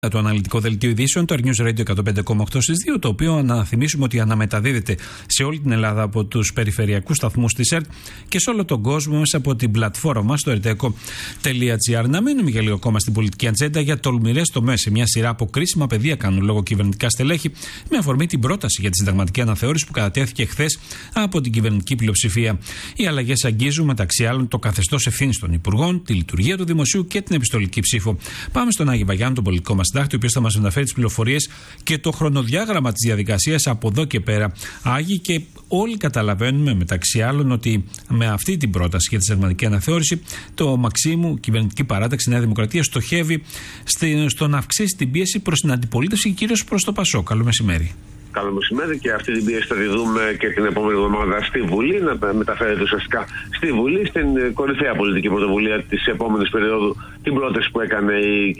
Το αναλυτικό δελτίο ειδήσεων, το News Radio 105,8 στις 2, το οποίο να θυμίσουμε ότι αναμεταδίδεται σε όλη την Ελλάδα από τους περιφερειακούς σταθμούς της ΕΡΤ και σε όλο τον κόσμο μέσα από την πλατφόρμα μας στο erteco.gr. Να μείνουμε για λίγο ακόμα στην πολιτική ατζέντα για τολμηρές τομές. Σε μια σειρά από κρίσιμα πεδία κάνουν λόγο κυβερνητικά στελέχη, με αφορμή την πρόταση για τη συνταγματική αναθεώρηση που κατατέθηκε χθες από την κυβερνητική πλειοψηφία. Οι αλλαγές αγγίζουν μεταξύ άλλων το καθεστώς ευθύνης των υπουργών, τη λειτουργία του δημοσίου και την επιστολική ψήφο. Πάμε στον Άγιο Βαγιάννη, τον πολιτικό μας συντάκτη, ο οποίος θα μας μεταφέρει τις πληροφορίες και το χρονοδιάγραμμα της διαδικασίας από εδώ και πέρα. Άγιοι, και όλοι καταλαβαίνουμε μεταξύ άλλων ότι με αυτή την πρόταση για τη συνταγματική αναθεώρηση, το Μαξίμου, κυβερνητική παράταξη Νέα Δημοκρατία, στοχεύει στο να αυξήσει την πίεση προς την αντιπολίτευση και κυρίως προς το ΠΑΣΟΚ. Καλό μεσημέρι. Καλό μεσημέρι, και αυτή την πίεση θα τη δούμε και την επόμενη εβδομάδα στη Βουλή, να μεταφέρεται ουσιαστικά στη Βουλή, στην κορυφαία πολιτική πρωτοβουλία της επόμενης περίοδου, την πρόταση που έκανε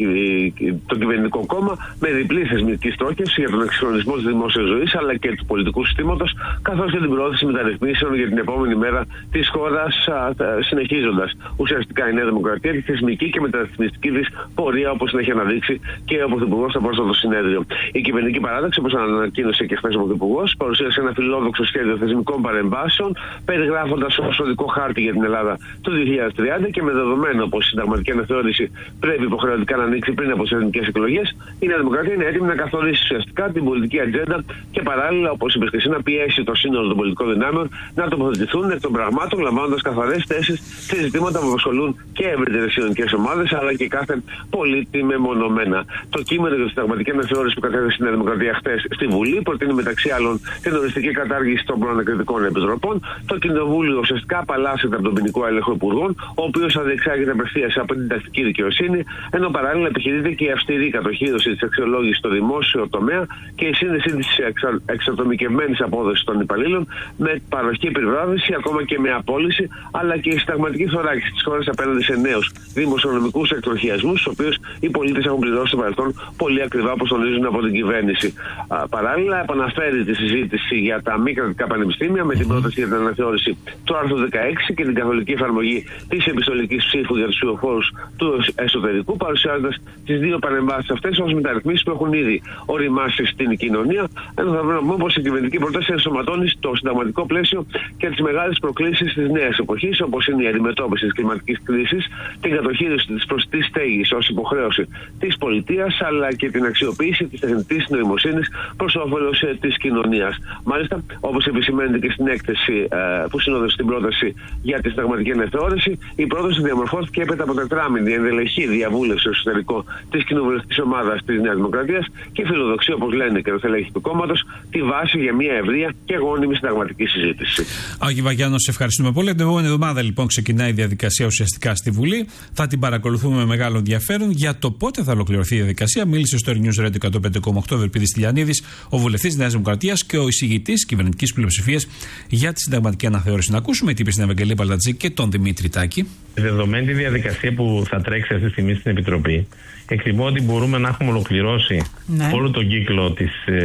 το κυβερνητικό κόμμα, με διπλή θεσμική στόχευση για τον εξυγχρονισμό της δημόσιας ζωής αλλά και του πολιτικού συστήματος, καθώς και την προώθηση μεταρρυθμίσεων για την επόμενη μέρα της χώρας, συνεχίζοντας ουσιαστικά η Νέα Δημοκρατία τη θεσμική και μεταρρυθμιστική της πορεία, όπως την έχει αναδείξει και ο Πρωθυπουργός στο πρόσφατο συνέδριο. Η κυβερνητική παράταξη, όπως ανακοίνωσε και χθες ο Πρωθυπουργός, παρουσίασε ένα φιλόδοξο σχέδιο θεσμικών παρεμβάσεων, περιγράφοντας ως οδικό χάρτη για την Ελλάδα το 2030 και με δεδομένο πως η συνταγματική αναθεώρηση πρέπει υποχρεωτικά να ανοίξει πριν από τις εθνικές εκλογές, η Νέα Δημοκρατία είναι έτοιμη να καθορίσει ουσιαστικά την πολιτική ατζέντα και παράλληλα, όπως είπε και εσύ, να πιέσει το σύνολο των πολιτικών δυνάμεων να τοποθετηθούν εκ των πραγμάτων, λαμβάνοντας καθαρές θέσεις σε ζητήματα που απασχολούν και ευρύτερες κοινωνικές ομάδες αλλά και κάθε πολίτη μεμονωμένα. Το κείμενο για τη συνταγματική αναθεώρηση που κατέθεσε η Νέα Δημοκρατία χθες στη Βουλή προτείνει μεταξύ άλλων την οριστική κατάργηση των προανακριτικών επιτροπών. Το Κοινοβούλιο ουσιαστικά απαλλάσσεται από τον ποινικό έλεγχο υπουργών, ο οποίος θα διεξάγεται απευθείας από την τακτική δικαιοσύνη, ενώ παράλληλα επιχειρείται και η αυστηρή κατοχήρωση της αξιολόγησης στο δημόσιο τομέα και η σύνδεση της εξατομικευμένης απόδοσης των υπαλλήλων με παροχή επιβράβευση, ακόμα και με απόλυση, αλλά και η συνταγματική θωράκιση της χώρας απέναντι σε νέους δημοσιονομικούς εκτροχιασμούς, στους οποίους οι πολίτες έχουν πληρώσει στο παρελθόν πολύ ακριβά, όπως τονίζουν από την κυβέρνηση. Παράλληλα, επαναφέρει τη συζήτηση για τα μη κρατικά πανεπιστήμια με την πρόταση για την αναθεώρηση του άρθρου 16 και την καθολική εφαρμογή της επιστολικής ψήφου για τους ψηφοφόρους του εσωτερικού, παρουσιάζοντας τις δύο παρεμβάσεις αυτές ως μεταρρυθμίσεις που έχουν ήδη οριμάσει στην κοινωνία. Ενώ θα πρέπει να πούμε πως η κυβερνητική πρόταση ενσωματώνει στο συνταγματικό πλαίσιο και τις μεγάλες προκλήσεις της νέας εποχής, όπως είναι η αντιμετώπιση της κλιματικής κρίσης, την κατοχήρωση της προσιτής στέγης ως υποχρέωση της πολιτείας, αλλά και την αξιοποίηση της τεχνητής νοημοσύνης προς όφελος της κοινωνίας. Μάλιστα, όπως επισημαίνεται και στην έκθεση που συνόδευσε την πρόταση για τη συνταγματική αναθεώρηση, η πρόταση διαμορφώθηκε έπειτα από τετράμηνη ενδελεχή διαβούλευση στο εσωτερικό της κοινοβουλευτικής ομάδας της Νέας Δημοκρατίας και φιλοδοξεί, όπως λένε και το στελέχη του κόμματος, τη βάση για μια ευρεία και γόνιμη συνταγματική συζήτηση. Άγιο Βαγιάννη, σε ευχαριστούμε πολύ. Την επόμενη εβδομάδα λοιπόν ξεκινάει η διαδικασία ουσιαστικά στη Βουλή. Θα την παρακολουθούμε με μεγάλο ενδιαφέρον. Για το πότε θα ολοκληρωθεί η διαδικασία, μίλησε στο News Radio 105,8 Ευελπίδης Τηλιανίδης, ο βουλευτής της Νέας Δημοκρατίας και ο εισηγητής κυβερνητικής πλειοψηφίας για τη συνταγματική αναθεώρηση. Να ακούσουμε τι είπε στην Ευαγγελία Παλατζή και τον Δημήτρη Τάκη. Δεδομένη τη διαδικασία που θα τρέξει αυτή τη στιγμή στην Επιτροπή, εκτιμώ ότι μπορούμε να έχουμε ολοκληρώσει όλο τον κύκλο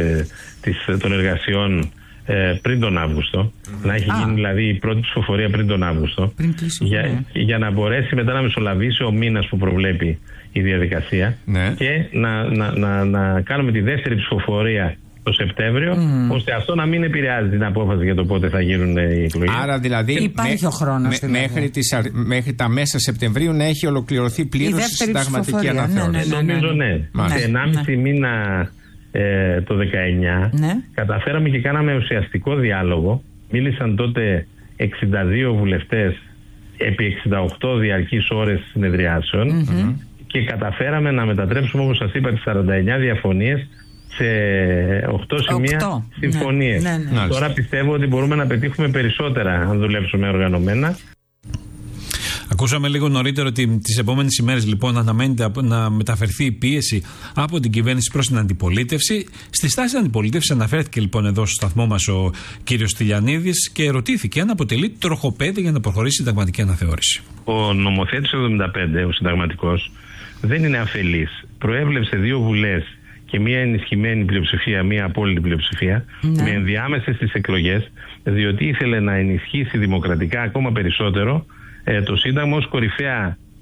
των εργασιών πριν τον Αύγουστο. Να έχει γίνει δηλαδή η πρώτη ψηφοφορία πριν τον Αύγουστο. Για να μπορέσει μετά να μεσολαβήσει ο μήνας που προβλέπει η διαδικασία και να κάνουμε τη δεύτερη ψηφοφορία το Σεπτέμβριο, ώστε αυτό να μην επηρεάζει την απόφαση για το πότε θα γίνουν οι εκλογές. Άρα δηλαδή υπάρχει ο χρόνος μέχρι τα μέσα Σεπτεμβρίου να έχει ολοκληρωθεί πλήρως η συνταγματική αναθεώρηση. Νομίζω ναι. Σε 1,5 μήνα το 19 καταφέραμε και κάναμε ουσιαστικό διάλογο. Μίλησαν τότε 62 βουλευτές επί 68 διαρκείς ώρες συνεδριάσεων και καταφέραμε να μετατρέψουμε, όπως σας είπα, τις 49 διαφωνίες σε 8 σημεία συμφωνίες. Τώρα πιστεύω ότι μπορούμε να πετύχουμε περισσότερα αν δουλέψουμε οργανωμένα. Ακούσαμε λίγο νωρίτερα ότι τις επόμενες ημέρες λοιπόν αναμένεται να μεταφερθεί η πίεση από την κυβέρνηση προς την αντιπολίτευση. Στη στάση της αντιπολίτευσης αναφέρθηκε λοιπόν εδώ στο σταθμό μας ο κύριος Τηλιανίδης και ρωτήθηκε αν αποτελεί τροχοπέδι για να προχωρήσει η συνταγματική αναθεώρηση. Ο νομοθέτης 75, ο συνταγματικός, δεν είναι αφελής. Προέβλεψε 2 βουλές και μια ενισχυμένη πλειοψηφία, μια απόλυτη πλειοψηφία, με ενδιάμεσες στις εκλογές, διότι ήθελε να ενισχύσει δημοκρατικά ακόμα περισσότερο το Σύνταγμα ως κορυφαία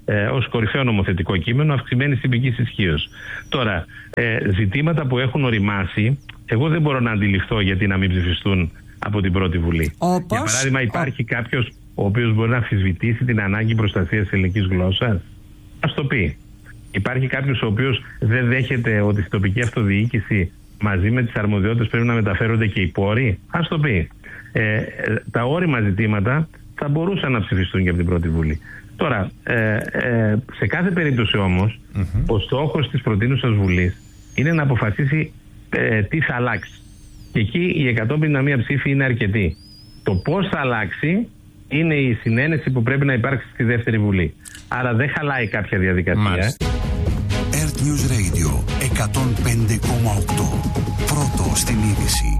ως κορυφαίο νομοθετικό κείμενο αυξημένης τυπικής ισχύως. Τώρα, ζητήματα που έχουν οριμάσει, εγώ δεν μπορώ να αντιληφθώ γιατί να μην ψηφιστούν από την πρώτη Βουλή. Για παράδειγμα, υπάρχει κάποιος ο οποίος μπορεί να αμφισβητήσει την ανάγκη προστασίας της ελληνικής γλώσσας. Ας το πει. Υπάρχει κάποιος ο οποίος δεν δέχεται ότι στην τοπική αυτοδιοίκηση μαζί με τις αρμοδιότητες πρέπει να μεταφέρονται και οι πόροι. Ας το πει. Τα όριμα ζητήματα θα μπορούσαν να ψηφιστούν και από την πρώτη Βουλή. Τώρα, σε κάθε περίπτωση όμως, ο στόχος της προτείνουσας Βουλής είναι να αποφασίσει τι θα αλλάξει. Και εκεί οι 151 ψήφοι είναι αρκετοί. Το πώς θα αλλάξει είναι η συνένεση που πρέπει να υπάρξει στη δεύτερη Βουλή. Άρα δεν χαλάει κάποια διαδικασία. Earth News Radio 105,8. Πρώτο στην είδηση.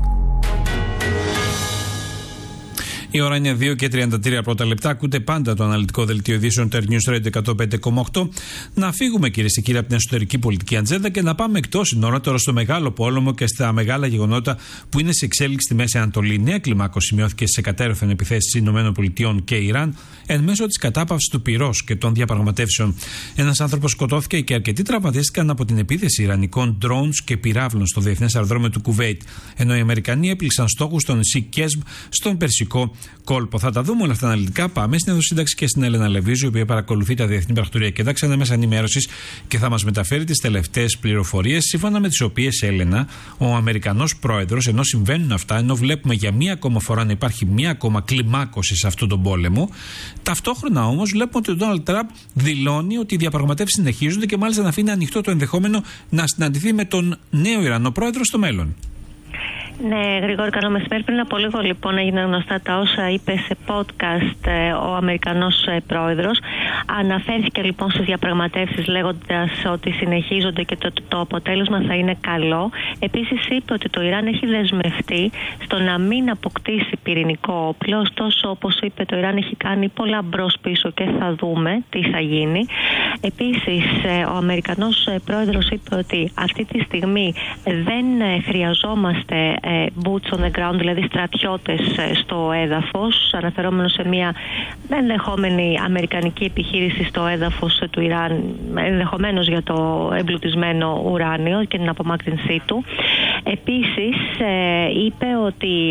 Η ώρα είναι 2 και 33 πρώτα λεπτά. Ακούτε πάντα το αναλυτικό δελτίο ειδήσεων του News Radio 105,8. Να φύγουμε, κυρίες και κύριοι, από την εσωτερική πολιτική ατζέντα και να πάμε εκτός συνόρων, τώρα στο μεγάλο πόλεμο και στα μεγάλα γεγονότα που είναι σε εξέλιξη στη Μέση Ανατολή. Νέα κλιμάκωση σημειώθηκε σε κατέρωθεν επιθέσεις ΗΠΑ και Ιράν εν μέσω της κατάπαυσης του πυρός και των διαπραγματεύσεων. Ένας άνθρωπος σκοτώθηκε και αρκετοί τραυματίστηκαν από την επίθεση ιρανικών drones και πυράβλων στο διεθνές αεροδρόμιο του Κουβέιτ. Ενώ οι Αμερικανοί έπληξαν στόχους στο νησί Κέσμ στον Περσικό κόλπο. Θα τα δούμε όλα αυτά αναλυτικά. Πάμε στην Εδωσύνταξη και στην Έλενα Λεβίζου, η οποία παρακολουθεί τα διεθνή πρακτορία και τα μέσα ενημέρωσης και θα μας μεταφέρει τις τελευταίες πληροφορίες, σύμφωνα με τις οποίες, Έλενα, ο Αμερικανός πρόεδρος, ενώ συμβαίνουν αυτά, ενώ βλέπουμε για μία ακόμα φορά να υπάρχει μία ακόμα κλιμάκωση σε αυτόν τον πόλεμο, ταυτόχρονα όμως βλέπουμε ότι ο Ντόναλντ Τραμπ δηλώνει ότι οι διαπραγματεύσεις συνεχίζονται και μάλιστα να αφήνει ανοιχτό το ενδεχόμενο να συναντηθεί με τον νέο Ιρανό πρόεδρο στο μέλλον. Ναι, Γρηγόρη, καλό μεσημέρι. Πριν από λίγο λοιπόν έγιναν γνωστά τα όσα είπε σε podcast ο Αμερικανός πρόεδρος. Αναφέρθηκε λοιπόν στις διαπραγματεύσεις λέγοντας ότι συνεχίζονται και το αποτέλεσμα θα είναι καλό. Επίσης είπε ότι το Ιράν έχει δεσμευτεί στο να μην αποκτήσει πυρηνικό όπλο. Ωστόσο, όπως είπε, το Ιράν έχει κάνει πολλά μπρος πίσω και θα δούμε τι θα γίνει. Επίσης, ο Αμερικανός πρόεδρος είπε ότι αυτή τη στιγμή δεν χρειαζόμαστε boots on the ground, δηλαδή στρατιώτες στο έδαφος, αναφερόμενο σε μια ενδεχόμενη αμερικανική επιχείρηση στο έδαφος του Ιράν, ενδεχομένως για το εμπλουτισμένο ουράνιο και την απομάκρυνσή του. Επίσης, είπε ότι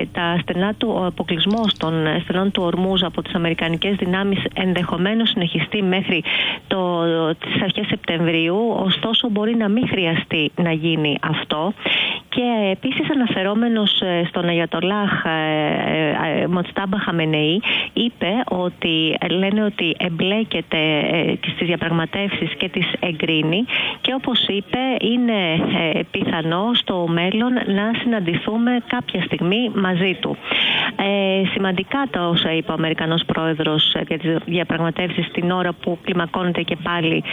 ο αποκλεισμός των στενών του Ορμούζ από τις αμερικανικές δυνάμεις ενδεχομένως συνεχιστεί μέχρι τις αρχές Σεπτεμβρίου, ωστόσο μπορεί να μην χρειαστεί να γίνει αυτό. Και επίσης, αναφερόμενος στον Αγιατολάχ Μοτστάμπα Χαμενεή, είπε ότι λένε ότι εμπλέκεται στις διαπραγματεύσεις και τις εγκρίνει και όπως είπε είναι πιθανό στο μέλλον να συναντηθούμε κάποια στιγμή μαζί του. Σημαντικά τα όσα είπε ο Αμερικανός πρόεδρος για τις διαπραγματεύσεις την ώρα που κλιμακώνεται και πάλι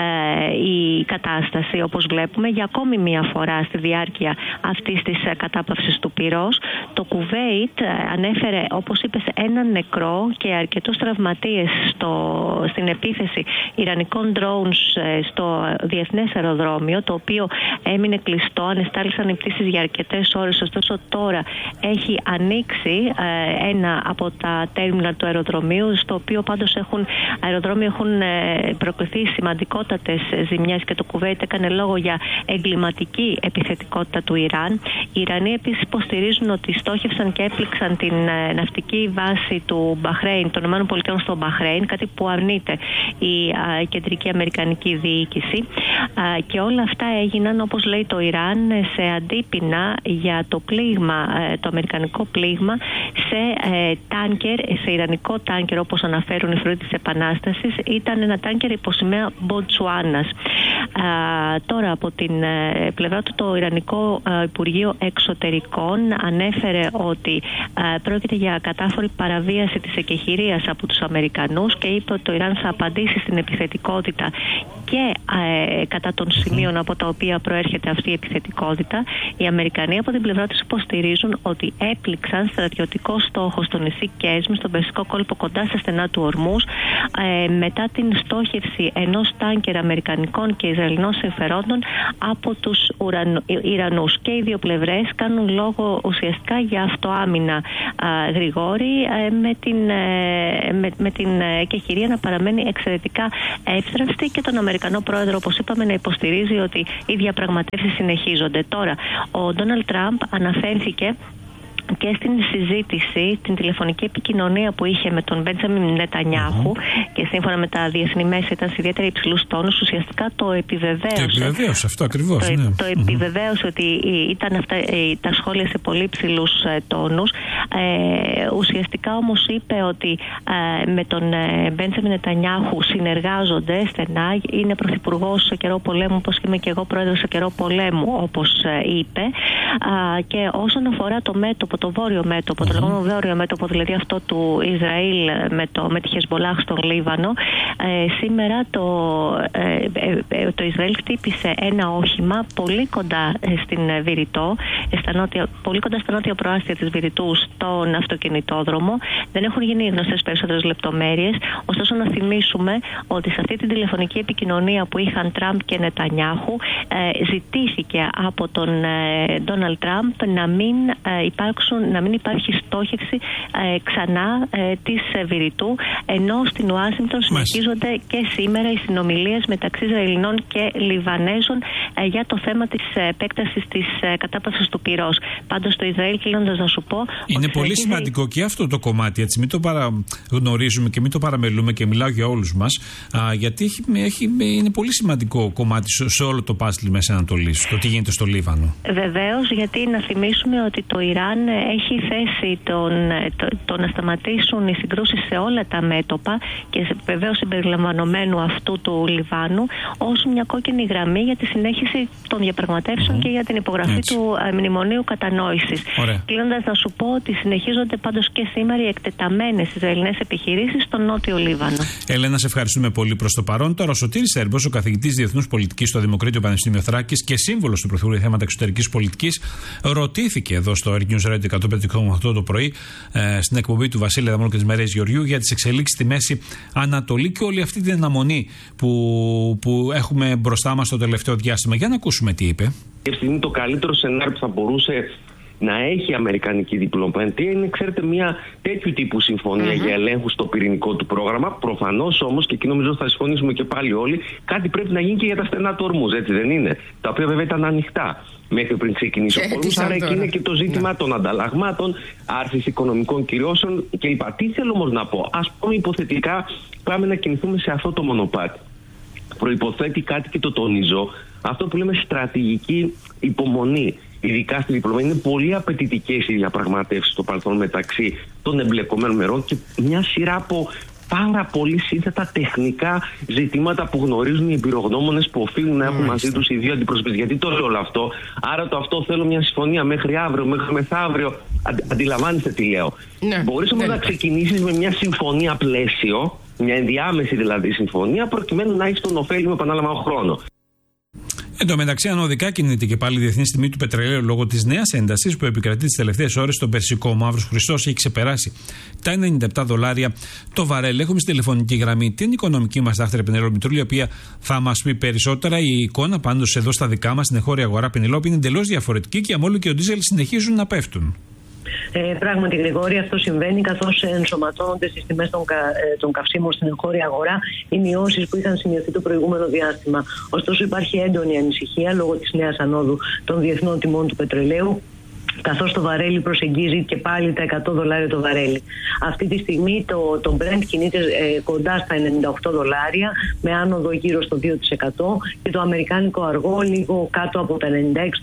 η κατάσταση, όπως βλέπουμε για ακόμη μία φορά στη διάρκεια αυτής της κατάπαυσης του πυρός. Το Κουβέιτ ανέφερε, όπως είπε, έναν νεκρό και αρκετούς τραυματίες στην επίθεση ιρανικών drones στο διεθνές αεροδρόμιο, το οποίο έμεινε κλειστό, ανεστάλησαν οι πτήσεις για αρκετές ώρες, ωστόσο τώρα έχει ανοίξει ένα από τα τέρμινα του αεροδρομίου, στο οποίο πάντως έχουν προκληθεί σημαντικότατες ζημιές και το Κουβέιτ έκανε λόγο για εγκληματική επιθετικότητα του Ιράν. Οι Ιρανοί επίσης υποστηρίζουν ότι στόχευσαν και έπληξαν την ναυτική βάση του Μπαχρέιν, των ΗΠΑ στο Μπαχρέιν, κάτι που αρνείται η κεντρική αμερικανική διοίκηση. Και όλα αυτά έγιναν, όπως λέει το Ιράν, σε αντίπεινα για το πλήγμα, το αμερικανικό πλήγμα σε ιρανικό τάνκερ, όπως αναφέρουν οι φρουροί της Επανάστασης. Ήταν ένα τάνκερ υποσημαία Μποτσουάνας. Τώρα από την πλευρά του το Ιρανικό Υπουργείο Εξωτερικών ανέφερε ότι πρόκειται για κατάφορη παραβίαση της εκεχηρίας από τους Αμερικανούς και είπε ότι το Ιράν θα απαντήσει στην επιθετικότητα και κατά των σημείων από τα οποία προέρχεται προέρχεται αυτή η επιθετικότητα. Οι Αμερικανοί από την πλευρά τους υποστηρίζουν ότι έπληξαν στρατιωτικό στόχο στο νησί Κέσμι, στον Περσικό κόλπο κοντά στα στενά του Ορμούς, μετά την στόχευση ενός τάνκερ αμερικανικών και ισραηλινών συμφερόντων από τους Ιρανούς. Και οι δύο πλευρές κάνουν λόγο ουσιαστικά για αυτοάμυνα, Γρηγόρη, με την κεχηρία να παραμένει εξαιρετικά εύθραυστη και τον Αμερικανό πρόεδρο, όπως είπαμε, να υποστηρίζει ότι οι διαπραγματεύσεις συνεχίζονται. Τώρα, ο Ντόναλντ Τραμπ αναφέρθηκε και στην συζήτηση, την τηλεφωνική επικοινωνία που είχε με τον Μπέντζαμιν Νετανιάχου και σύμφωνα με τα διεθνή μέσα ήταν σε ιδιαίτερα υψηλούς τόνους, ουσιαστικά το επιβεβαίωσε. Το επιβεβαίωσε αυτό ακριβώς. Το επιβεβαίωσε ότι ήταν αυτά τα σχόλια σε πολύ υψηλούς τόνους. Ουσιαστικά όμως είπε ότι με τον Μπέντζαμιν Νετανιάχου συνεργάζονται στενά. Είναι πρωθυπουργός σε καιρό πολέμου, όπως είμαι και εγώ πρόεδρος σε καιρό πολέμου, όπως είπε. Και όσον αφορά το μέτωπο, το βόρειο μέτωπο, το λεγόμενο βόρειο μέτωπο, δηλαδή αυτό του Ισραήλ με τη Χεσμπολάχ στον Λίβανο, σήμερα το Ισραήλ χτύπησε ένα όχημα πολύ κοντά στην Βηρητό, πολύ κοντά στα νότια προάστια της Βηρητού, στον αυτοκινητόδρομο. Δεν έχουν γίνει γνωστές περισσότερες λεπτομέρειες. Ωστόσο, να θυμίσουμε ότι σε αυτή την τηλεφωνική επικοινωνία που είχαν Τραμπ και Νετανιάχου, ζητήθηκε από τον Ντόναλντ Τραμπ να μην υπάρχει στόχευση ξανά της Βηρητού, ενώ στην Ουάσιγκτον συνεχίζονται και σήμερα οι συνομιλίες μεταξύ Ισραηλινών και Λιβανέζων για το θέμα της επέκτασης της κατάπαυσης του πυρός. Πάντως το Ισραήλ, κλείνοντας να σου πω... Είναι πολύ σημαντικό και αυτό το κομμάτι, έτσι, μην το παραγνωρίζουμε και μην το παραμελούμε, και μιλάω για όλους μας, γιατί είναι πολύ σημαντικό κομμάτι σε όλο το παζλ Μέσης Ανατολής, το τι γίνεται στο Λίβανο. Βεβαίως, γιατί να θυμίσουμε ότι το Ιράν έχει θέσει το να σταματήσουν οι συγκρούσεις σε όλα τα μέτωπα και βεβαίως συμπεριλαμβανομένου αυτού του Λιβάνου ως μια κόκκινη γραμμή για τη συνέχιση των διαπραγματεύσεων και για την υπογραφή του Μνημονίου Κατανόησης. Κλείνοντας να σου πω ότι συνεχίζονται πάντως και σήμερα οι εκτεταμένες Ισραηλινές επιχειρήσεις στο Νότιο Λίβανο. Έλενα, σε ευχαριστούμε πολύ προς το παρόν. Τώρα ο Σωτήρης Σέρμπος, ο καθηγητής Διεθνούς Πολιτικής στο Δημοκρίτιο Πανεπιστήμιο Θράκης και σύμβολος του Πρωθυπουργού για θέματα εξωτερικής πολιτικής, ρωτήθηκε εδώ στο News Radio 105,8 το πρωί στην εκπομπή του Βασίλη Δαμόλου και της Μαρίας Γεωργιού για τις εξελίξεις στη Μέση Ανατολή και όλη αυτή την αναμονή που έχουμε μπροστά μας το τελευταίο διάστημα. Για να ακούσουμε τι είπε. Είναι το καλύτερο σενάριο που θα μπορούσε να έχει η αμερικανική διπλωματία, είναι, ξέρετε, μια τέτοιου τύπου συμφωνία για ελέγχου στο πυρηνικό του πρόγραμμα. Προφανώς όμως, και εκεί νομίζω θα συμφωνήσουμε και πάλι όλοι, κάτι πρέπει να γίνει και για τα στενά του Ορμούζ, έτσι δεν είναι? Τα οποία βέβαια ήταν ανοιχτά μέχρι πριν ξεκινήσει ο πόλεμος. Άρα εκεί είναι και το ζήτημα των ανταλλαγμάτων, άρσης οικονομικών κυρώσεων κλπ. Τι θέλω όμως να πω? Ας πούμε, υποθετικά πάμε να κινηθούμε σε αυτό το μονοπάτι. Προϋποθέτει κάτι, και το τονίζω, αυτό που λέμε στρατηγική υπομονή. Ειδικά στη διπλωματία είναι πολύ απαιτητικές οι διαπραγματεύσεις στο παρελθόν μεταξύ των εμπλεκομένων μερών και μια σειρά από πάρα πολύ σύνθετα τεχνικά ζητήματα που γνωρίζουν οι εμπειρογνώμονες που οφείλουν να έχουν μαζί τους οι δύο αντιπροσωπείς. Γιατί το λέω όλο αυτό? Άρα το αυτό θέλω μια συμφωνία μέχρι αύριο, μέχρι μεθαύριο. Αντιλαμβάνεστε τι λέω? Μπορείς όμως να ξεκινήσεις με μια συμφωνία πλαίσιο, μια ενδιάμεση δηλαδή συμφωνία, προκειμένου να έχεις τον ωφέλιμο επανάλαμβανο χρόνο. Εν τω μεταξύ, ανωδικά κινείται και πάλι η διεθνής τιμή του πετρελαίου λόγω της νέας έντασης που επικρατεί τις τελευταίες ώρες στον Περσικό. Ο Μαύρος Χριστός έχει ξεπεράσει τα $97 το βαρέλ. Έχουμε στη τηλεφωνική γραμμή την οικονομική μας δάχτυρα Πενελόπη Μητρούλη, η οποία θα μας πει περισσότερα. Η εικόνα πάντως εδώ στα δικά μας στην εγχώρια αγορά, Πενελόπη, είναι εντελώς διαφορετική και η αμόλου και ο ντίζελ συνεχίζουν να πέφτουν. Πράγματι, Γρηγόρη, αυτό συμβαίνει καθώς ενσωματώνονται στις τιμές των καυσίμων στην εγχώρια αγορά οι μειώσεις που είχαν σημειωθεί το προηγούμενο διάστημα. Ωστόσο, υπάρχει έντονη ανησυχία λόγω της νέας ανόδου των διεθνών τιμών του πετρελαίου, καθώς το βαρέλι προσεγγίζει και πάλι τα $100 το βαρέλι. Αυτή τη στιγμή το Brent κινείται κοντά στα $98 με άνοδο γύρω στο 2% και το αμερικάνικο αργό λίγο κάτω από τα $96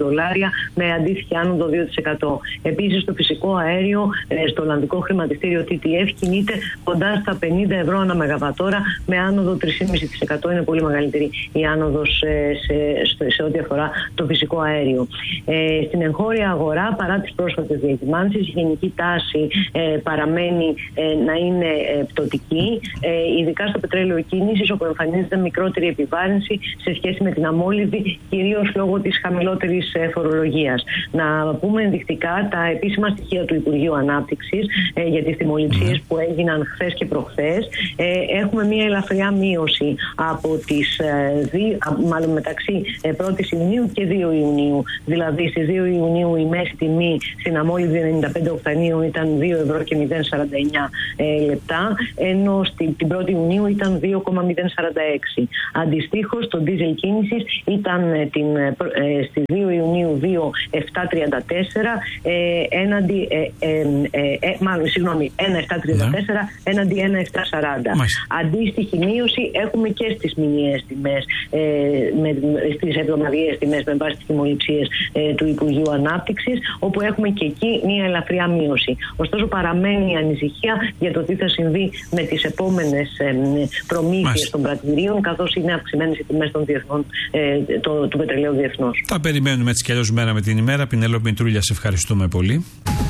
με αντίστοιχη άνοδο 2%. Επίσης το φυσικό αέριο στο Ολλανδικό χρηματιστήριο TTF κινείται κοντά στα €50 ανά μεγαβατόρα με άνοδο 3,5%. Είναι πολύ μεγαλύτερη η άνοδος σε ό,τι αφορά το φυσικό αέριο. Στην εγχώρια αγορά παρά τις πρόσφατες διακυμάνσεις, η γενική τάση παραμένει να είναι πτωτική, ειδικά στο πετρέλαιο κίνησης, όπου εμφανίζεται μικρότερη επιβάρυνση σε σχέση με την αμόλυβη, κυρίως λόγω της χαμηλότερης φορολογίας. Να πούμε ενδεικτικά τα επίσημα στοιχεία του Υπουργείου Ανάπτυξης για τις τιμοληψίες που έγιναν χθες και προχθές. Έχουμε μια ελαφριά μείωση από τις μάλλον μεταξύ 1ης Ιουνίου και 2 Ιουνίου. Δηλαδή στις 2 Ιουνίου η μέση τιμή στην αμόλυβη 95 οκτανίων ήταν 2 ευρώ και 0,49 λεπτά, ενώ την 1η Ιουνίου ήταν 2,046. Αντιστοίχως το ντίζελ κίνησης ήταν στις 2 Ιουνίου 2,734 έναντι 1,734 έναντι 1,740. Αντίστοιχη μείωση έχουμε και στις μηνιαίες τιμές, στις εβδομαδιαίες τιμές με βάση τις τιμοληψίες του Υπουργείου Ανάπτυξης, όπου έχουμε και εκεί μια ελαφριά μείωση. Ωστόσο παραμένει η ανησυχία για το τι θα συμβεί με τις επόμενες προμήθειες των κρατηρίων, καθώς είναι αυξημένες οι τιμές των διεθνών, του πετρελαίου διεθνώς. Θα περιμένουμε έτσι κι αλλιώς μέρα με την ημέρα. Πινελόπη Μητρούλια, σε ευχαριστούμε πολύ.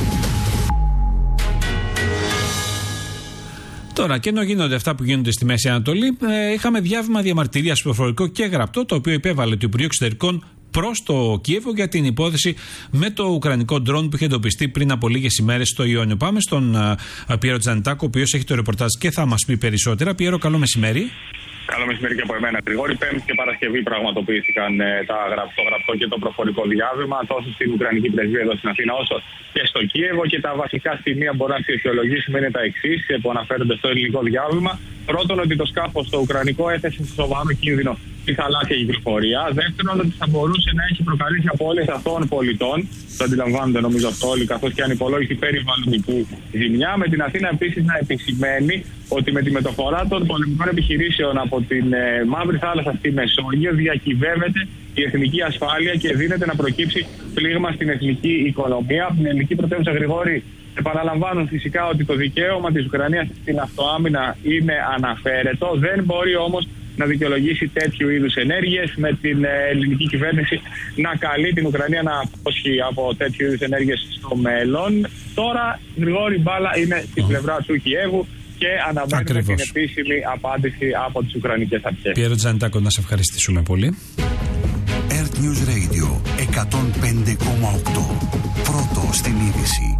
Τώρα, και ενώ γίνονται αυτά που γίνονται στη Μέση Ανατολή, είχαμε διάβημα διαμαρτυρίας προφορικό και γραπτό, το οποίο υπέβαλε το Υπουργείο Εξωτερικών προς το Κίεβο για την υπόθεση με το ουκρανικό ντρόν που είχε εντοπιστεί πριν από λίγες ημέρες στο Ιόνιο. Πάμε στον Πιέρο Τζανιτάκο, ο οποίος έχει το ρεπορτάζ και θα μας πει περισσότερα. Πιέρο, καλό μεσημέρι. Καλό μεσημέρι και από εμένα, Γρηγόρη. Πέμπτη και Παρασκευή πραγματοποιήθηκαν το γραπτό και το προφορικό διάβημα τόσο στην Ουκρανική Πρεσβεία εδώ στην Αθήνα όσο και στο Κίεβο. Και τα βασικά σημεία μπορούμε να αξιολογήσουμε είναι τα εξής που αναφέρονται στο ελληνικό διάβημα. Πρώτον, ότι το σκάφος το ουκρανικό έθεσε σε σοβαρό κίνδυνο τη θαλάσσια κυκλοφορία. Δεύτερον, ότι θα μπορούσε να έχει προκαλέσει απώλειες αθώων πολιτών. Το αντιλαμβάνονται νομίζω αυτό όλοι, καθώς και ανυπολόγιστη περιβαλλοντική ζημιά. Με την Αθήνα επίσης να επισημαίνει ότι με τη μεταφορά των πολεμικών επιχειρήσεων από την Μαύρη Θάλασσα στη Μεσόγειο διακυβεύεται η εθνική ασφάλεια και δίνεται να προκύψει πλήγμα στην εθνική οικονομία. Από την ελληνική πρωτεύουσα, Γρηγόρη, επαναλαμβάνουν φυσικά ότι το δικαίωμα της Ουκρανίας στην αυτοάμυνα είναι αναφέρετο. Δεν μπορεί όμως να δικαιολογήσει τέτοιου είδους ενέργειες, με την ελληνική κυβέρνηση να καλεί την Ουκρανία να απόσχει από τέτοιου είδους ενέργειες στο μέλλον. Τώρα, Γρηγόρη, μπάλα είναι στην πλευρά του Κιέβου και αναμένουμε την επίσημη απάντηση από τις Ουκρανικές αρχές. Πιέρο Τζανιτάκο, να σε ευχαριστήσουμε πολύ. Earth News Radio 105,8. Πρώτο στην είδηση.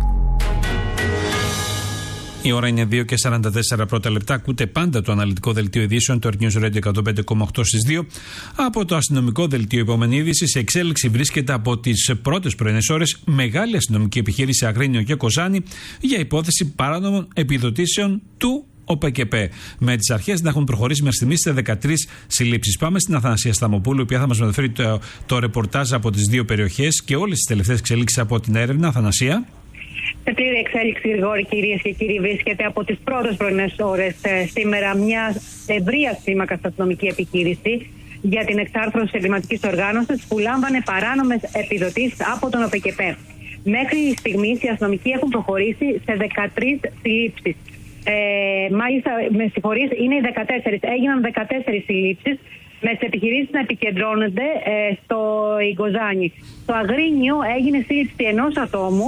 Η ώρα είναι 2 και 44 πρώτα λεπτά. Ακούτε πάντα το αναλυτικό δελτίο ειδήσεων, το Earth News Radio 105,8 στις 2. Από το αστυνομικό δελτίο, επόμενη είδηση σε εξέλιξη βρίσκεται από τις πρώτες πρωινές ώρες μεγάλη αστυνομική επιχείρηση Αγρίνιο και Κοζάνη για υπόθεση παράνομων επιδοτήσεων του ΟΠΕΚΕΠΕ. Με τις αρχές να έχουν προχωρήσει μέχρι στιγμής σε 13 συλλήψεις. Πάμε στην Αθανασία Σταμοπούλου, η οποία θα μας μεταφέρει το ρεπορτάζ από τις δύο περιοχές και όλες τις τελευταίες εξελίξεις από την έρευνα. Αθανασία. Σε πλήρη εξέλιξη, Γρηγόρη, κυρίες και κύριοι, βρίσκεται από τις πρώτες πρωινές ώρες σήμερα μια ευρεία κλίμακα αστυνομική επιχείρηση για την εξάρθρωση εγκληματικής οργάνωσης που λάμβανε παράνομες επιδοτήσεις από τον ΟΠΕΚΕΠΕ. Μέχρι στιγμής οι αστυνομικοί έχουν προχωρήσει σε 13 συλλήψεις. Μάλιστα, με συγχωρείς, είναι οι 14. Έγιναν 14 συλλήψεις, με τις επιχειρήσεις να επικεντρώνονται στο Κοζάνη. Στο Αγρίνιο έγινε σύλληψη ενός ατόμου,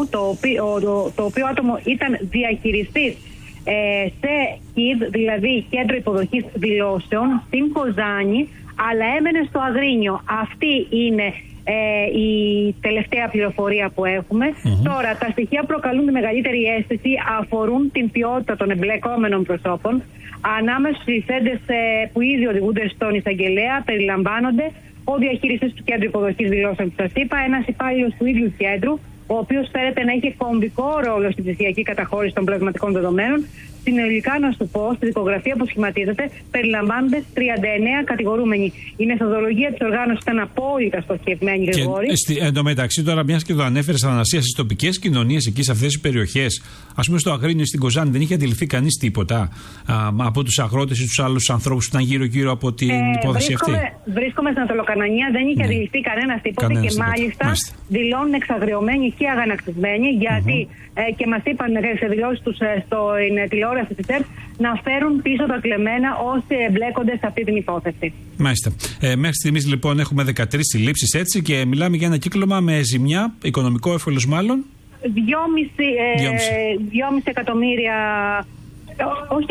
το οποίο άτομο ήταν διαχειριστής σε ΚΙΔ, δηλαδή Κέντρο Υποδοχής Δηλώσεων, στην Κοζάνη, αλλά έμενε στο Αγρίνιο. Αυτή είναι η τελευταία πληροφορία που έχουμε. Τώρα, τα στοιχεία προκαλούν τη μεγαλύτερη αίσθηση, αφορούν την ποιότητα των εμπλεκόμενων προσώπων. Ανάμεσα στους συλληφθέντες που ήδη οδηγούνται στον εισαγγελέα περιλαμβάνονται ο διαχειριστής του Κέντρου Υποδοχής Δηλώσεων που σας είπα, ένας υπάλληλος του ίδιου κέντρου, ο οποίος φέρεται να έχει κομβικό ρόλο στην ψηφιακή καταχώρηση των πνευματικών δεδομένων. Συνολικά, να σου πω, στη δικογραφία που σχηματίζεται περιλαμβάνονται 39 κατηγορούμενοι. Η μεθοδολογία της οργάνωσης ήταν απόλυτα στοχευμένη, Γρηγόρη. Εν τω μεταξύ, τώρα, μιας και το ανέφερες, Αθανασία, στις τοπικές κοινωνίες εκεί, σε αυτές τις περιοχές, ας πούμε στο Αγρίνιο, στην Κοζάνη, δεν είχε αντιληφθεί κανείς τίποτα από τους αγρότες ή τους άλλους ανθρώπους που ήταν γύρω-γύρω από την υπόθεση αυτή. Βρίσκομαι στην Ανατολοκανονία, δεν είχε αντιληφθεί κανένας τίποτα και μάλιστα δηλώνουν εξαγριωμένοι και αγανακτισμένοι, γιατί και μας είπαν σε δηλώσεις τους στην τηλεόραση της ΕΡΤ να φέρουν πίσω τα κλεμμένα όσοι εμπλέκονται σε αυτή την υπόθεση. Μάλιστα. Μέχρι στιγμής λοιπόν έχουμε 13 συλλήψεις, έτσι, και μιλάμε για ένα κύκλωμα με ζημιά, οικονομικό όφελος μάλλον. 2,5 εκατομμύρια. Όχι,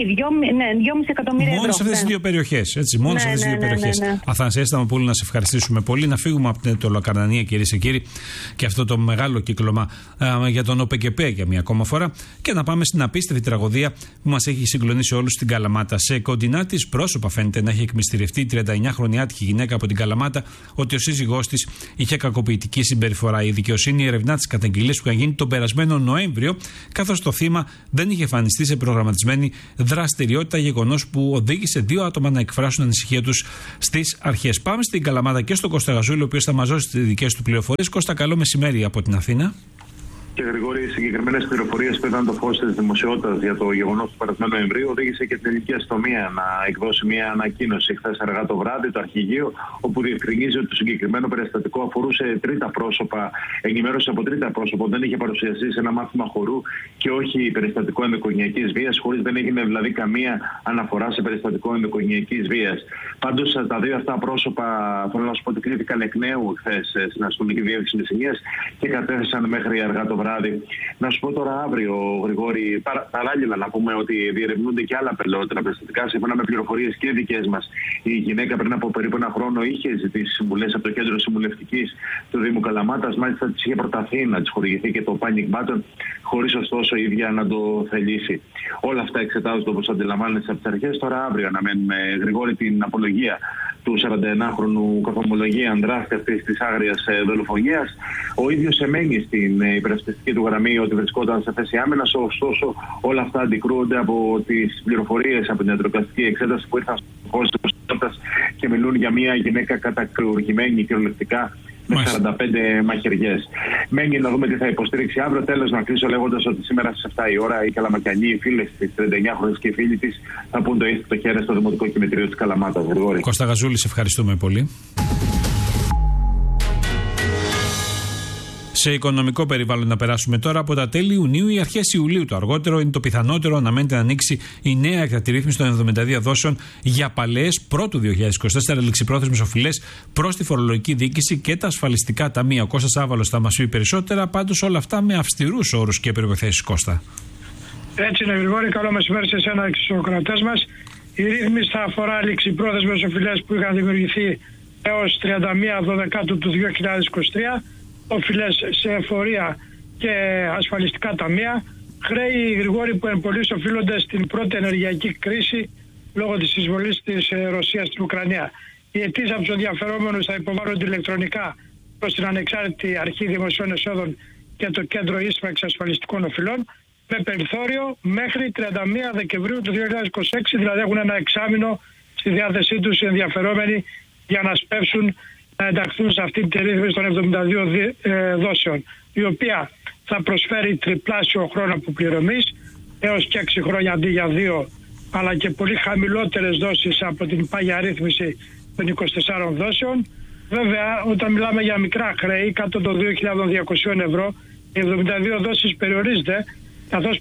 2,5 εκατομμύρια μόνο ευρώ. σε αυτές τις δύο περιοχές. Μόνο σε αυτές τις δύο περιοχές. Αθανασία Σταμοπούλου, να σε ευχαριστήσουμε πολύ. Να φύγουμε από την Ετωλοκαρνανία, κυρίες και κύριοι, και αυτό το μεγάλο κύκλωμα για τον ΟΠΕΚΕΠΕ για μια ακόμα φορά, και να πάμε στην απίστευτη τραγωδία που μας έχει συγκλονίσει όλους στην Καλαμάτα. Σε κοντινά της πρόσωπα φαίνεται να έχει εκμυστηρευτεί η 39χρονιάτικη γυναίκα από την Καλαμάτα ότι ο σύζυγός της είχε κακοποιητική συμπεριφορά. Η δικαιοσύνη ερευνά τις καταγγελίες που είχαν γίνει τον περασμένο Νοέμβριο, καθώς το θύμα δεν είχε εμφανιστεί σε προγραμματισμένη δραστηριότητα, γεγονός που οδήγησε 2 άτομα να εκφράσουν ανησυχία τους στις αρχές. Πάμε στην Καλαμάτα και στον Κώστα Γαζούλη, ο οποίος θα μας δώσει τις δικές του πληροφορίες. Κώστα, καλό μεσημέρι από την Αθήνα. Και Γρηγόρη, οι συγκεκριμένες πληροφορίες που είδαν το φως της δημοσιότητας για το γεγονός του περασμένου Νοεμβρίου οδήγησε και την ελληνική αστυνομία να εκδώσει μια ανακοίνωση χθες αργά το βράδυ, το αρχηγείο, όπου διευκρινίζει ότι το συγκεκριμένο περιστατικό αφορούσε τρίτα πρόσωπα, ενημέρωση από τρίτα πρόσωπα, δεν είχε παρουσιαστεί σε ένα μάθημα χορού και όχι περιστατικό ενδοοικογενειακής βίας, χωρίς δεν έγινε δηλαδή καμία αναφορά σε περιστατικό ενδοοικογενειακής βίας. Πάντως τα δύο αυτά πρόσωπα, θέλω να σου πω ότι κλήθηκαν εκ νέου χθες στην αστυνομική διεύθυνση Μεσσηνίας και κατέθεσαν μέχρι αργά το βράδυ. Να σου πω τώρα αύριο, Γρηγόρη, παράλληλα να πούμε ότι διερευνούνται και άλλα πελότερα περιστατικά. Σύμφωνα με πληροφορίες και δικές μας, η γυναίκα πριν από περίπου ένα χρόνο είχε ζητήσει συμβουλές από το κέντρο συμβουλευτικής του Δήμου Καλαμάτας. Μάλιστα της είχε προταθεί να της χορηγηθεί και το panic button, χωρίς ωστόσο η ίδια να το θελήσει. Όλα αυτά εξετάζονται, όπως αντιλαμβάνεσαι, από τις αρχές. Τώρα αύριο αναμένουμε, Γρηγόρη, την απολογία του 41χρονου καθομολογία δράστη αυτής της άγριας δολοφονίας. Ο ίδιος εμένει στην υπερασπιστική του γραμμή ότι βρισκόταν σε θέση άμυνας, ωστόσο όλα αυτά αντικρούονται από τις πληροφορίες από την ιατροδικαστική εξέταση που ήρθαν στο χώρο της προσωπικότητας και μιλούν για μια γυναίκα κατακριουργημένη κυριολεκτικά με 45 μαχαιριές. Μένει να δούμε τι θα υποστηρίξει αύριο. Τέλος, να κλείσω λέγοντας ότι σήμερα στις 7 η ώρα οι Καλαμακιανοί, οι φίλες της 39χρονης και οι φίλοι της θα πούν το ίσθο το χέρι στο Δημοτικό Κημετρίο της Καλαμάτας. Κώστα Γαζούλη, σε ευχαριστούμε πολύ. Σε οικονομικό περιβάλλον να περάσουμε τώρα. Από τα τέλη Ιουνίου ή αρχές Ιουλίου το αργότερο είναι το πιθανότερο, αναμένεται να ανοίξει η νέα εκτατηρρύθμιση των 72 δόσεων για παλαιές πρώτου 2024 ληξιπρόθεσμες οφειλές προς τη φορολογική διοίκηση και τα ασφαλιστικά ταμεία. Ο Κώστας Άβαλος θα μας πει περισσότερα, πάντως όλα αυτά με αυστηρούς όρους και προϋποθέσεις, Κώστα. Έτσι είναι, Γρηγόρη, καλό μεσημέρι σε εσένα και στους ακροατές μας. Η ρύθμιση θα αφορά ληξιπρόθεσμες οφειλές που είχαν δημιουργηθεί έως 31 του 2023. Οφειλές σε εφορία και ασφαλιστικά ταμεία, χρέη, Γρηγόρη, που εμπολείς οφείλονται στην πρώτη ενεργειακή κρίση λόγω της εισβολής της Ρωσίας στην Ουκρανία. Οι αιτήσεις από τους ενδιαφερόμενους θα υποβάλλονται ηλεκτρονικά προς την Ανεξάρτητη Αρχή Δημοσίων Εσόδων και το Κέντρο Ίσπραξης Ασφαλιστικών Οφειλών, με περιθώριο μέχρι 31 Δεκεμβρίου του 2026, δηλαδή έχουν ένα εξάμηνο στη διάθεσή τους οι ενδιαφερόμενοι για να σπεύσουν να ενταχθούν σε αυτή τη ρύθμιση των 72 δόσεων, η οποία θα προσφέρει τριπλάσιο χρόνο αποπληρωμής, έως και 6 χρόνια αντί για 2, αλλά και πολύ χαμηλότερες δόσεις από την πάγια ρύθμιση των 24 δόσεων. Βέβαια, όταν μιλάμε για μικρά χρέη, κάτω των 2.200 ευρώ, οι 72 δόσεις περιορίζονται, καθώς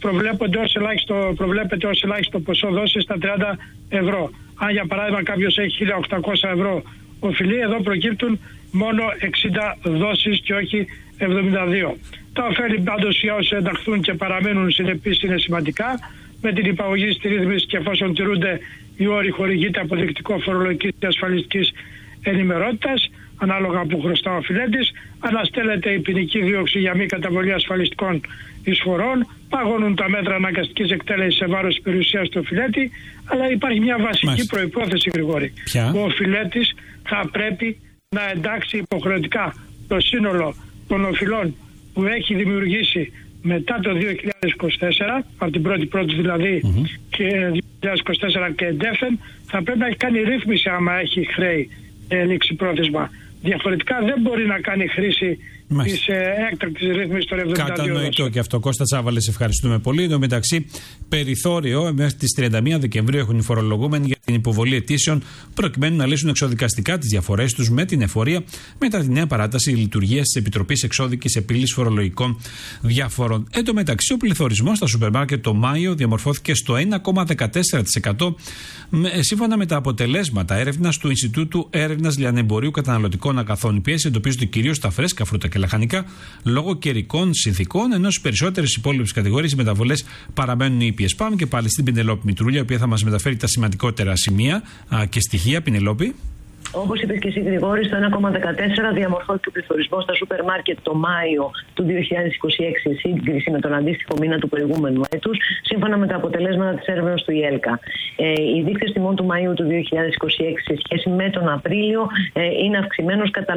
προβλέπεται ως ελάχιστο ποσό δόσης στα 30 ευρώ. Αν για παράδειγμα κάποιος έχει 1.800 ευρώ οφειλεί, εδώ προκύπτουν μόνο 60 δόσεις και όχι 72. Τα ωφέλη πάντως για όσοι ενταχθούν και παραμένουν συνεπείς είναι σημαντικά. Με την υπαγωγή στη ρύθμιση και εφόσον τηρούνται οι όροι, χορηγείται αποδεικτικό φορολογικής και ασφαλιστικής ενημερότητας, ανάλογα που χρωστά ο οφειλέτης, αναστέλλεται η ποινική δίωξη για μη καταβολή ασφαλιστικών εισφορών, παγώνουν τα μέτρα αναγκαστικής εκτέλεσης σε βάρος της περιουσίας του οφειλέτη, αλλά υπάρχει μια βασική προϋπόθεση, Γρηγόρη. Ο οφειλέτης θα πρέπει να εντάξει υποχρεωτικά το σύνολο των οφειλών που έχει δημιουργήσει μετά το 2024, από την 1η δηλαδή και 2024 και εντεύθεν, θα πρέπει να έχει κάνει ρύθμιση άμα έχει χρέη λήξη πρόθεσμα. Διαφορετικά δεν μπορεί να κάνει χρήση της έκτακτης ρύθμισης των 72 ώρων. Κατανοητό και αυτό. Κώστα Τσάβαλε, σε ευχαριστούμε πολύ. Εν τω μεταξύ, περιθώριο μέχρι τις 31 Δεκεμβρίου έχουν οι φορολογούμενοι για την υποβολή αιτήσεων προκειμένου να λύσουν εξοδικαστικά τις διαφορές τους με την εφορία μετά τη νέα παράταση λειτουργίας της Επιτροπής Εξώδικης Επίλυσης Φορολογικών Διαφορών. Εν τω μεταξύ, ο πληθωρισμός στα σούπερ μάρκετ το Μάιο διαμορφώθηκε στο 1,14% σύμφωνα με τα αποτελέσματα έρευνας του Ινστιτούτου Έρευνας Λιανεμπορίου Καταναλωτικών Αγαθών. Οι πιέσεις εντοπίζονται κυρίως στα φρέσκα φρούτα και λαχανικά λόγω καιρικών συνθηκών, ενώ στις περισσότερες υπόλοιπες κατηγορίες οι μεταβολές παραμένουν ήπιες. Πάμε και πάλι στην Πινελόπη Μητρούλια, η οποία θα μας μεταφέρει τα σημαντικότερα σημεία και στοιχεία. Πινελόπη. Όπως είπες και εσύ, Γρηγόρη, στο 1,14 διαμορφώθηκε ο πληθωρισμός στα σούπερ μάρκετ το Μάιο του 2026 σε σύγκριση με τον αντίστοιχο μήνα του προηγούμενου έτους, σύμφωνα με τα αποτελέσματα της έρευνας του ΙΕΛΚΑ. Οι δείκτες τιμών του Μαΐου του 2026 σε σχέση με τον Απρίλιο είναι αυξημένος κατά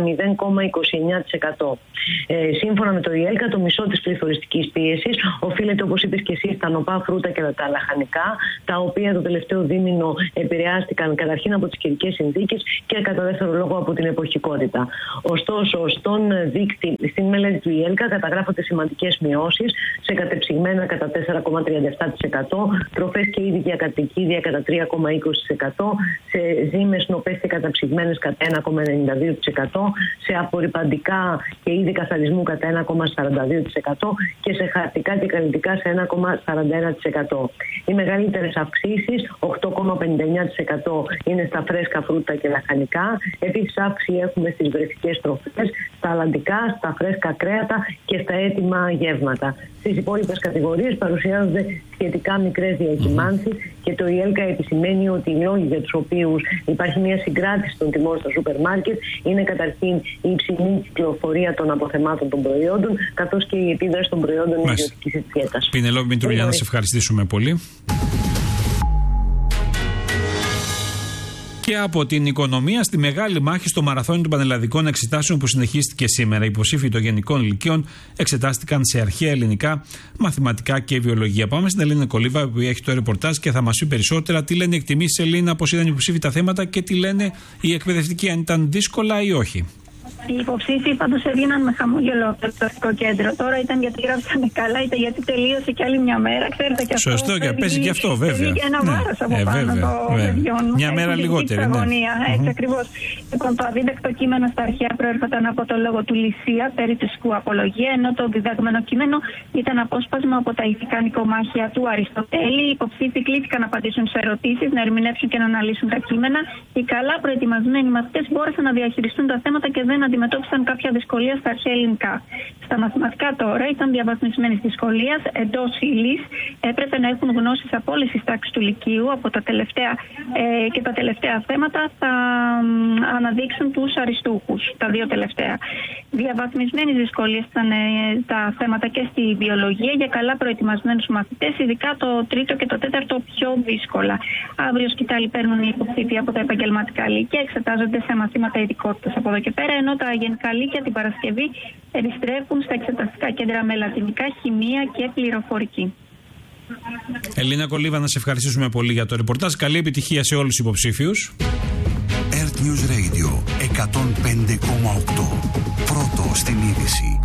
0,29%. Σύμφωνα με το ΙΕΛΚΑ, το μισό της πληθωριστικής πίεσης οφείλεται, όπως είπες και εσύ, στα νοπά φρούτα και τα λαχανικά, τα οποία το τελευταίο δίμηνο επηρεάστηκαν καταρχήν από τις καιρικές συνθήκες και κατά δεύτερο λόγο από την εποχικότητα. Ωστόσο, στον δείκτη, στην μελέτη του ΙΕΛΚΑ καταγράφονται σημαντικές μειώσεις σε κατεψυγμένα κατά 4,37%, τροφές και είδη για κατοικίδια κατά 3,20%, σε ζύμες, νοπές και καταψυγμένες κατά 1,92%, σε απορρυπαντικά και είδη καθαρισμού κατά 1,42% και σε χαρτικά και καλλιτικά σε 1,41%. Οι μεγαλύτερες αυξήσεις, 8,59% είναι στα φρέσκα φρούτα και λαχανικά. Επίσης, αύξηση έχουμε στις βρεφικές τροφές, στα αλλαντικά, στα φρέσκα κρέατα και στα έτοιμα γεύματα. Στις υπόλοιπες κατηγορίες παρουσιάζονται σχετικά μικρές διακυμάνσεις και το ΙΕΛΚΑ επισημαίνει ότι οι λόγοι για τους οποίους υπάρχει μια συγκράτηση των τιμών στα σούπερ μάρκετ είναι καταρχήν η υψηλή κυκλοφορία των αποθεμάτων των προϊόντων, καθώς και η επίδραση των προϊόντων ιδιωτικής ετικέτας. Πινελόπη Μητρούλια, να σε ευχαριστήσουμε πολύ. Και από την οικονομία στη μεγάλη μάχη στο μαραθώνιο των πανελλαδικών εξετάσεων που συνεχίστηκε σήμερα. Οι υποψήφοι των γενικών λυκείων εξετάστηκαν σε αρχαία ελληνικά, μαθηματικά και βιολογία. Πάμε στην Ελίνα Κολίβα, που έχει το ρεπορτάζ και θα μας πει περισσότερα τι λένε οι εκτιμήσεις, Ελίνα, πώς είδαν οι υποψήφοι τα θέματα και τι λένε οι εκπαιδευτικοί, αν ήταν δύσκολα ή όχι. Οι υποψήφοι πάντως έβγαιναν με χαμόγελο από το εκπαιδευτικό κέντρο. Τώρα ήταν γιατί γράψανε καλά, είτε γιατί τελείωσε κι άλλη μια μέρα. Ξέρετε και αυτό. Σωστό, και παίζει και αυτό, βέβαια. Και ένα βάρος από πάνω των παιδιών. Μια μέρα λιγότερη. Έτσι ακριβώς. Λοιπόν, το αδίδακτο κείμενο στα αρχαία προέρχονταν από το λόγο του Λυσία περί της απολογία, ενώ το διδαγμένο κείμενο ήταν απόσπασμα από τα ηθικά νοικομάχια του Αριστοτέλη. Οι υποψήφοι κλήθηκαν να απαντήσουν σε ερωτήσεις, να ερμηνεύσουν και να αναλύσουν τα κείμενα. Οι καλά προετοιμασμένοι μαθητές μπόρεσαν να διαχειριστούν τα θέματα και δεν αντιμετώπισαν κάποια δυσκολία στα αρχαία ελληνικά. Στα μαθηματικά τώρα ήταν διαβαθμισμένης δυσκολίας, εντός ύλης. Έπρεπε να έχουν γνώσεις από όλες τις τάξεις του Λυκείου, από τα τελευταία και τα τελευταία θέματα θα αναδείξουν τους αριστούχους, τα δύο τελευταία. Διαβαθμισμένης δυσκολίας ήταν τα θέματα και στη βιολογία για καλά προετοιμασμένους μαθητές, ειδικά το τρίτο και το τέταρτο πιο δύσκολα. Αύριο σκητάλοι παίρνουν οι υποψήφοι από τα επαγγελματικά λύκεια, εξετάζονται σε μαθήματα ειδικότητας από εδώ και πέρα, ενώ τα γενικά λύκεια την Παρασκευή επιστρέφουν στα εξεταστικά κέντρα με λατινικά, χημεία και πληροφορική. Ελίνα Κολίβα, να σε ευχαριστήσουμε πολύ για το ρεπορτάζ. Καλή επιτυχία σε όλους τους υποψήφιους. Earth News Radio 105,8. Πρώτο στην είδηση.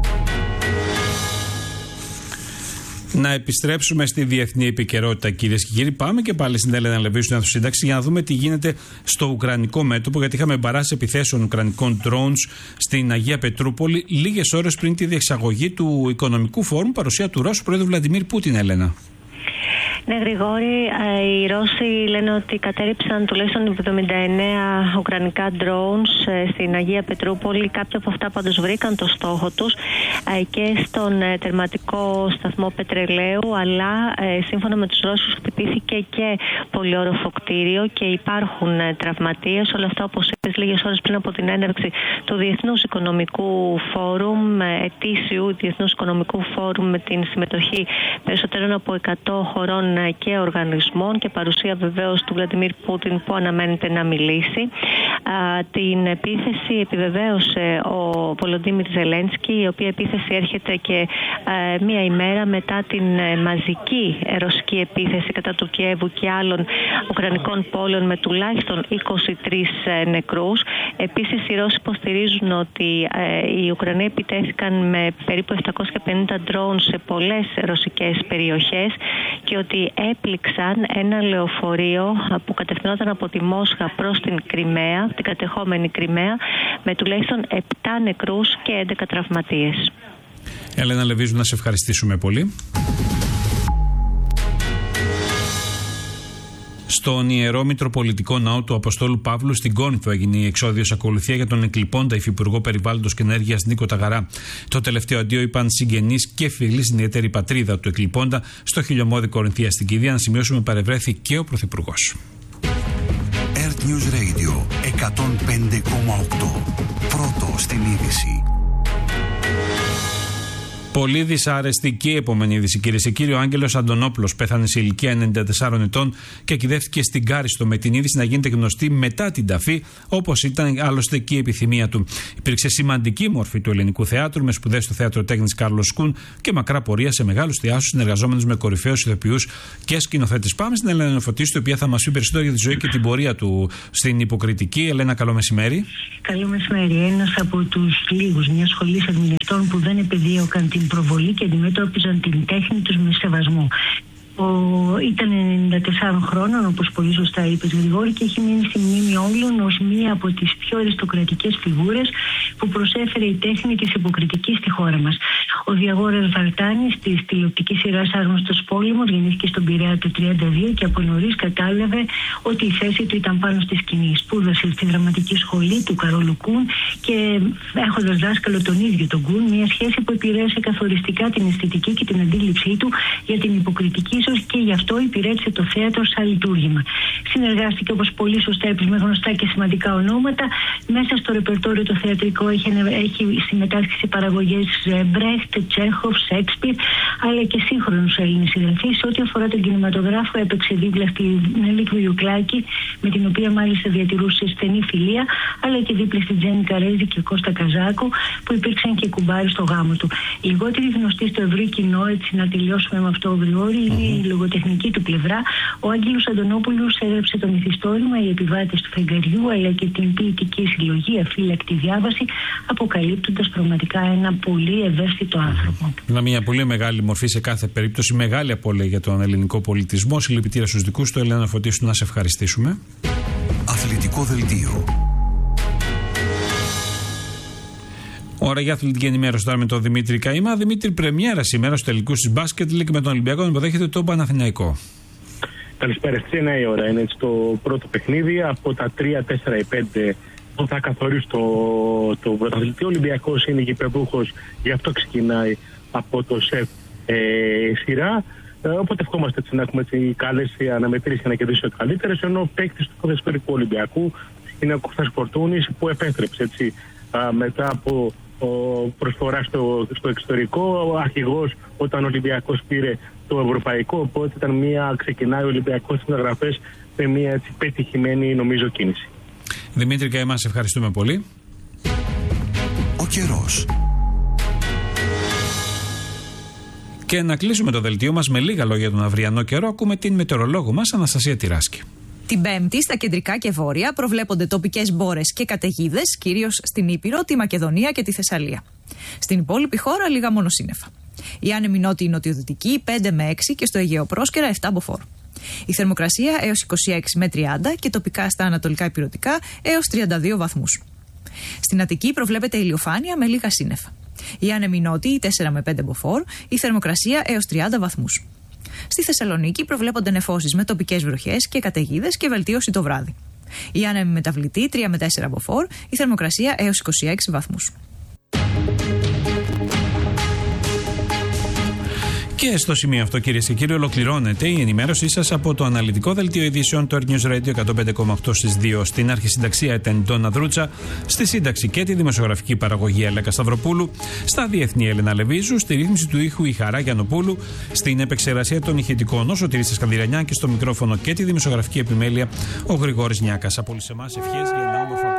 Να επιστρέψουμε στη διεθνή επικαιρότητα, κυρίες και κύριοι. Πάμε και πάλι στην Έλενα Λεβίου, στην Αθουσύνταξη, για να δούμε τι γίνεται στο ουκρανικό μέτωπο, γιατί είχαμε μπαράσει επιθέσεων ουκρανικών drones στην Αγία Πετρούπολη λίγες ώρες πριν τη διεξαγωγή του Οικονομικού Φόρουμ, παρουσία του Ρώσου Πρόεδρου Βλαντιμίρ Πούτιν, Έλενα. Ναι, Γρηγόρη, οι Ρώσοι λένε ότι κατέριψαν τουλάχιστον 79 ουκρανικά drones στην Αγία Πετρούπολη. Κάποια από αυτά πάντως βρήκαν το στόχο τους και στον τερματικό σταθμό πετρελαίου, αλλά σύμφωνα με τους Ρώσους χτυπήθηκε και πολυόροφο κτίριο και υπάρχουν τραυματίες. Όλα αυτά, όπως είπες, λίγες ώρες πριν από την έναρξη του Διεθνούς Οικονομικού Φόρουμ, ετήσιου Διεθνούς Οικονομικού Φόρουμ, με την συμμετοχή περισσότερων από 100 χωρών και οργανισμών και παρουσία βεβαίως του Βλαντιμίρ Πούτιν, που αναμένεται να μιλήσει. Την επίθεση επιβεβαίωσε ο Βολοντίμιρ Ζελένσκι, η οποία επίθεση επίθεση έρχεται και μία ημέρα μετά την μαζική ρωσική επίθεση κατά του Κιέβου και άλλων ουκρανικών πόλεων με τουλάχιστον 23 νεκρούς. Επίσης, οι Ρώσοι υποστηρίζουν ότι οι Ουκρανοί επιτέθηκαν με περίπου 750 ντρόουν σε πολλές ρωσικές περιοχές και ότι έπληξαν ένα λεωφορείο που κατευθυνόταν από τη Μόσχα προς την Κριμαία, την κατεχόμενη Κριμαία, με τουλάχιστον 7 νεκρούς και 11 τραυματίες. Έλενα Λεβίζου, να σε ευχαριστήσουμε πολύ. Στον Ιερό Μητροπολιτικό Ναό του Αποστόλου Παύλου στην Κόνηθο έγινε η εξώδιος ακολουθία για τον εκλειπώντα Υφυπουργό Περιβάλλοντος και Ενέργειας Νίκο Ταγαρά. Το τελευταίο αντίο είπαν συγγενείς και φίλοι στην ιδιαίτερη πατρίδα του εκλειπώντα στο χιλιομόδι Κορινθία στην Κηδεία. Να σημειώσουμε, παρευρέθη και ο Πρωθυπουργός. Earth News Radio 105,8. Πρώτο στην είδηση. Πολύ δυσάρεστη και η επόμενη είδηση, κυρίες και κύριοι. Ο Άγγελος Αντωνόπουλος πέθανε σε ηλικία 94 ετών και ακηδεύτηκε στην Κάριστο, με την είδηση να γίνεται γνωστή μετά την ταφή, όπως ήταν άλλωστε και η επιθυμία του. Υπήρξε σημαντική μορφή του ελληνικού θεάτρου, με σπουδές στο Θέατρο Τέχνης Κάρλος Σκουν και μακρά πορεία σε μεγάλους θεάтрους, συνεργαζόμενους με κορυφαίους ηθοποιούς και σκηνοθέτες. Πάμε στην Ελένα Φωτίστου, η οποία θα μας πει περισσότερο για τη ζωή και την πορεία του στην Υποκριτική. Ελένα, καλό μεσημέρι. Καλό μεσημέρι. Ένας από τους λίγους μιας σχολής ερμηνευτών που δεν επεδίωκαν την προβολή και αντιμετώπιζαν την τέχνη τους με σεβασμό. Ήταν 94 χρόνων, όπως πολύ σωστά είπες, Γρηγόρη, και έχει μείνει στη μνήμη όλων ως μία από τις πιο αριστοκρατικές φιγούρες που προσέφερε η τέχνη της Υποκριτικής στη χώρα μας. Ο Διαγόρας Βαρτάνης της τηλεοπτικής σειράς Άγνωστος Πόλεμος γεννήθηκε στον Πειραιά το 1932 και από νωρίς κατάλαβε ότι η θέση του ήταν πάνω στη σκηνή. Σπούδασε στη δραματική σχολή του Καρόλου Κούν και έχοντας δάσκαλο τον ίδιο τον Κούν, μια σχέση που επηρέασε καθοριστικά την αισθητική και την αντίληψή του για την υποκριτική, και γι' αυτό υπηρέτησε το θέατρο σαν λειτουργήμα. Συνεργάστηκε, όπως πολύ σωστά είπες, με γνωστά και σημαντικά ονόματα. Μέσα στο ρεπερτόριο το θεατρικό έχει συμμετάσχει σε παραγωγές Μπρέχτ, Τσέχοφ, Σέξπιρ, αλλά και σύγχρονους Έλληνες συγγραφείς. Σε ό,τι αφορά τον κινηματογράφο, έπαιξε δίπλα στη Νέλη Γιουκλάκη, με την οποία μάλιστα διατηρούσε στενή φιλία, αλλά και δίπλα στη Τζέννη Καρέζη και Κώστα Καζάκο, που υπήρξαν και κουμπάρι στο γάμο του. Οι λιγότεροι γνωστοί στο ευρύ κοινό, έτσι να τελειώσουμε με αυτό, Γρηγόρη, η λογοτεχνική του πλευρά. Ο Άγγελος Αντωνόπουλος έγραψε το μυθιστόρημα «Οι επιβάτες του φεγγαριού», αλλά και την ποιητική συλλογή «Αφύλακτη διάβαση», αποκαλύπτοντας πραγματικά ένα πολύ ευαίσθητο άνθρωπο. Μια πολύ μεγάλη μορφή σε κάθε περίπτωση, μεγάλη απώλεια για τον ελληνικό πολιτισμό. Συλληπιτήρια στους δικούς του. Ελένα Φωτίστου, να σε ευχαριστήσουμε. Αθλητικό δελτίο. Ώρα για αθλητική ενημέρωση τώρα με τον Δημήτρη Καΐμα. Δημήτρη, πρεμιέρα σήμερα στους τελικούς της Μπάσκετ League με τον Ολυμπιακό να υποδέχεται τον Παναθηναϊκό. Καλησπέρα, στις 9 η ώρα είναι στο πρώτο παιχνίδι. Από τα 3, 4 ή 5 που θα καθορίσει το πρωταθλητή. Ο Ολυμπιακός είναι γηπεδούχος, γι' αυτό ξεκινάει από το ΣΕΦ σειρά. Οπότε ευχόμαστε να έχουμε καλές αναμετρήσεις και να κερδίσει ο καλύτερος. Ενώ ο παίκτης του ποδοσφαιρικού Ολυμπιακού είναι ο Κώστας Φορτούνης, που επέστρεψε μετά από προσφορά στο εξωτερικό, ο αρχηγός όταν ο Ολυμπιακός πήρε το ευρωπαϊκό, οπότε ξεκινάει ο Ολυμπιακός στις μεταγραφές με μια πετυχημένη, νομίζω, κίνηση. Δημήτρη Καΐμα, σε ευχαριστούμε πολύ. Ο καιρός. Και να κλείσουμε το δελτίο μας με λίγα λόγια για τον αυριανό καιρό. Ακούμε την μετεωρολόγο μας, Αναστασία Τυράσκη. Την Πέμπτη, στα κεντρικά και βόρεια, προβλέπονται τοπικές μπόρες και καταιγίδες, κυρίως στην Ήπειρο, τη Μακεδονία και τη Θεσσαλία. Στην υπόλοιπη χώρα, λίγα μόνο σύννεφα. Η άνεμη νότιο-νοτιοδυτική 5 με 6 και στο Αιγαίο Πρόσκαιρα 7 μποφόρ. Η θερμοκρασία έως 26 με 30 και τοπικά στα ανατολικά υπηρετικά έως 32 βαθμούς. Στην Αττική προβλέπεται ηλιοφάνεια με λίγα σύννεφα. Η άνεμη νότιη 4 με 5 μποφόρ, η θερμοκρασία έως 30 βαθμούς. Στη Θεσσαλονίκη προβλέπονται νεφώσεις με τοπικές βροχές και καταιγίδες και βελτίωση το βράδυ. Η άνεμη μεταβλητή 3 με 4 μποφόρ, η θερμοκρασία έως 26 βαθμούς. Και στο σημείο αυτό, κυρίες και κύριοι, ολοκληρώνεται η ενημέρωσή σας από το αναλυτικό δελτίο ειδήσεων του Earth News Radio 105,8 στις 2. Στην αρχισυνταξία ήταν Ντόνα Δρούτσα, στη σύνταξη και τη δημοσιογραφική παραγωγή Αλέκα Σταυροπούλου, στα διεθνή Έλενα Λεβίζου, στη ρύθμιση του ήχου η Χαρά Γιαννοπούλου, στην επεξεργασία των ηχητικών ο Σωτήρης Σκανδυρανιά και στο μικρόφωνο και τη δημοσιογραφική επιμέλεια ο Γρηγόρης Νιάκας. Από όλους εμάς ευχές για ένα όμορφο